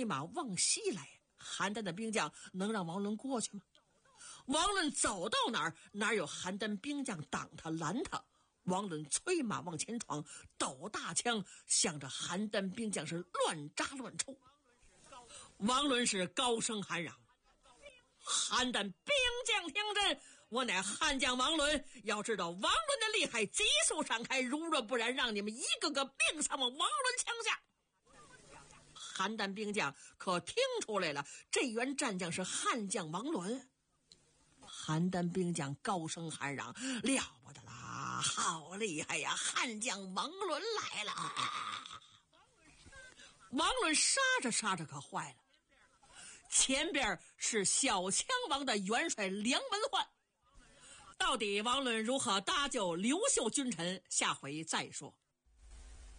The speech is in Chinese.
马往西来，邯郸的兵将能让王伦过去吗？王伦走到哪儿，哪有邯郸兵将挡他拦他。王伦催马往前闯，抖大枪向着邯郸兵将是乱扎乱抽。王伦是高声喊嚷：邯郸兵将听真，我乃汉将王伦，要知道王伦的厉害，急速闪开，如若不然，让你们一个个病丧往王伦枪下。邯郸兵将可听出来了，这员战将是汉将王伦。邯郸兵将高声喊嚷：了不得啦，好厉害呀，汉将王伦来了。王伦杀着杀着可坏了，前边是小羌王的元帅梁文焕。到底王伦如何搭救刘秀君臣，下回再说。